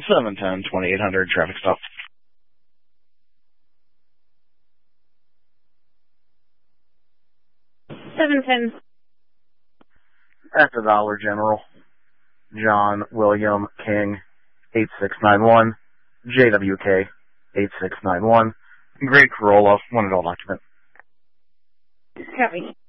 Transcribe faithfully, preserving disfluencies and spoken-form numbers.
seven ten, twenty-eight hundred, traffic stop. seven ten. At the Dollar General, John William King, eight six nine one, J W K, eight six nine one, Gray Corolla, one adult occupant. Copy.